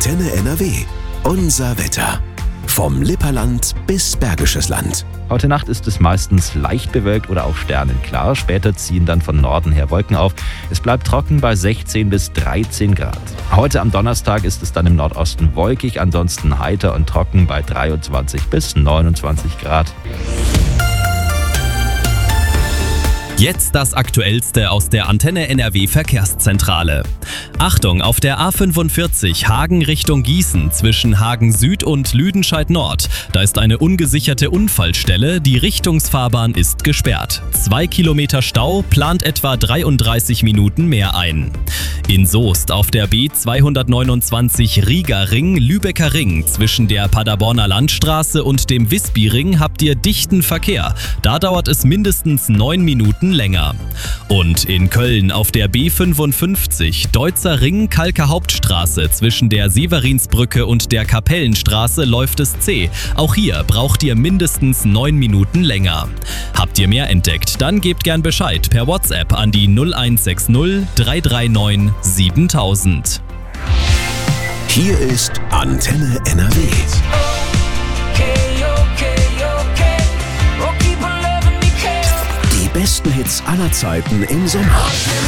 Antenne NRW. Unser Wetter. Vom Lipperland bis Bergisches Land. Heute Nacht ist es meistens leicht bewölkt oder auch sternenklar. Später ziehen dann von Norden her Wolken auf. Es bleibt trocken bei 16 bis 13 Grad. Heute am Donnerstag ist es dann im Nordosten wolkig, ansonsten heiter und trocken bei 23 bis 29 Grad. Jetzt das Aktuellste aus der Antenne NRW Verkehrszentrale. Achtung, auf der A45 Hagen Richtung Gießen zwischen Hagen Süd und Lüdenscheid Nord. Da ist eine ungesicherte Unfallstelle, die Richtungsfahrbahn ist gesperrt. 2 Kilometer Stau, plant etwa 33 Minuten mehr ein. In Soest auf der B229 Rieger Ring, Lübecker Ring zwischen der Paderborner Landstraße und dem Visby-Ring habt ihr dichten Verkehr. Da dauert es mindestens 9 Minuten länger. Und in Köln auf der B55 Deutzer Ring, Kalker Hauptstraße zwischen der Severinsbrücke und der Kapellenstraße läuft es zäh. Auch hier braucht ihr mindestens 9 Minuten länger. Habt ihr mehr entdeckt? Dann gebt gern Bescheid per WhatsApp an die 0160 339 7000. Hier ist Antenne NRW. Die besten Hits aller Zeiten im Sommer.